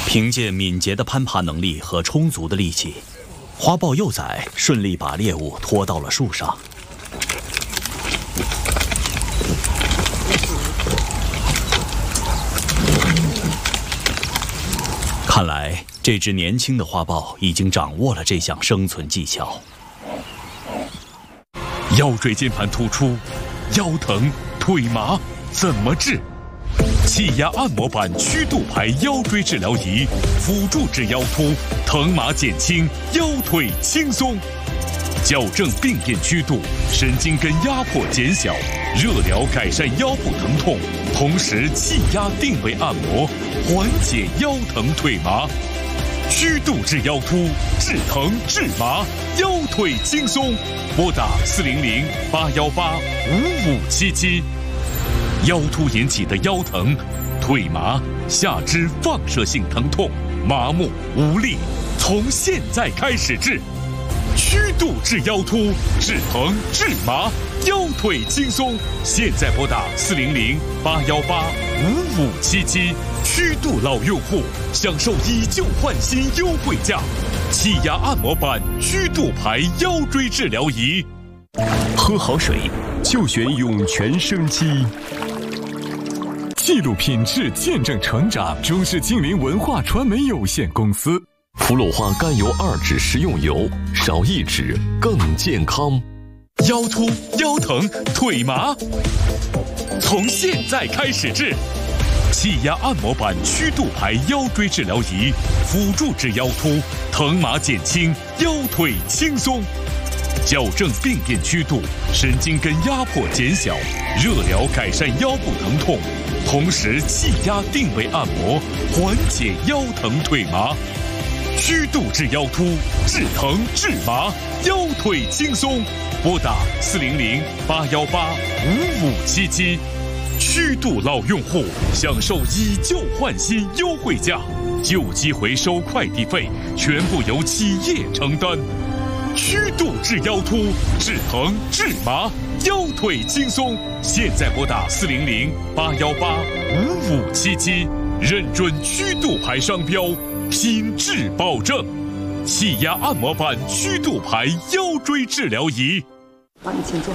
凭借敏捷的攀爬能力和充足的力气，花豹幼崽顺利把猎物拖到了树上。看来，这只年轻的花豹已经掌握了这项生存技巧。 腰椎间盘突出、腰疼、腿麻，怎么治？气压按摩板曲度排腰椎治疗仪，辅助治腰突，疼麻减轻，腰腿轻松。矫正病变曲度，神经根压迫减小，热疗改善腰部疼痛，同时气压定位按摩，缓解腰疼腿麻。曲度治腰突，治疼治麻，腰腿轻松。拨打400-818-5577。腰突引起的腰疼、腿麻、下肢放射性疼痛、麻木无力，从现在开始治。曲度治腰突，治疼治麻，腰腿轻松。现在拨打400-818-5577。曲度老用户享受以旧换新优惠价，气压按摩板曲度排腰椎治疗仪。 喝好水就选涌泉生机。记录品质，见证成长。中视近邻文化传媒有限公司。氟鲁化甘油2酯食用油，少1酯更健康。 腰突、腰疼、腿麻，从现在开始治。气压按摩板曲度排腰椎治疗仪，辅助治腰突，疼麻减轻，腰腿轻松。矫正病变曲度，神经根压迫减小，热疗改善腰部疼痛，同时气压定位按摩，缓解腰疼腿麻。曲度治腰突，治疼治麻，腰腿轻松。拨打400-818-5577。曲度老用户享受以旧换新优惠价，旧机回收快递费全部由企业承担。曲度治腰突，治疼治麻，腰腿轻松。现在拨打400-818-5577，认准曲度牌商标，品质保证。气压按摩板曲度牌腰椎治疗仪。 帮你请坐。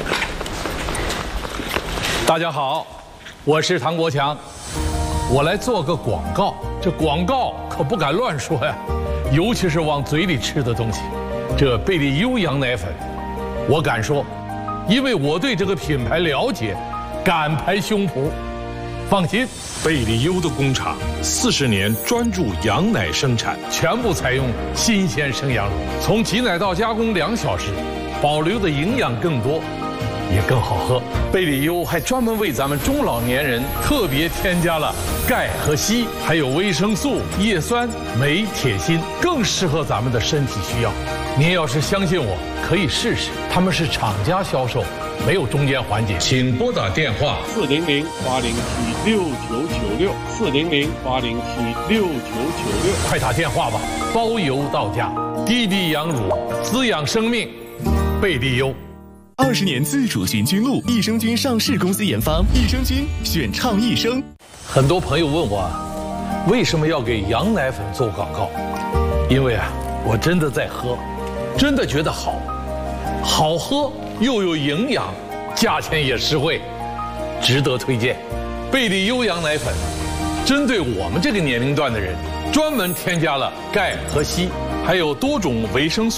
大家好，我是唐国强，我来做个广告。这广告可不敢乱说呀，尤其是往嘴里吃的东西。这贝利优羊奶粉，我敢说，因为我对这个品牌了解，敢拍胸脯。放心， 贝利优的工厂40年专注羊奶生产， 全部采用新鲜生羊乳，从挤奶到加工2小时，保留的营养更多，也更好喝。贝利优还专门为咱们中老年人特别添加了钙和硒，还有维生素、叶酸、镁、铁、锌，更适合咱们的身体需要。您要是相信我，可以试试，他们是厂家销售，没有中间环节。 请拨打电话 400-807-6996，400-807-6996，快打电话吧，包邮到家。滴滴羊乳，滋养生命，贝利优。 20年自主循菌露，益生菌上市公司研发，益生菌选畅益生。 很多朋友问我，为什么要给羊奶粉做广告？因为我真的在喝，真的觉得好喝又有营养，价钱也实惠，值得推荐。贝利优羊奶粉针对我们这个年龄段的人，专门添加了钙和硒，还有多种维生素。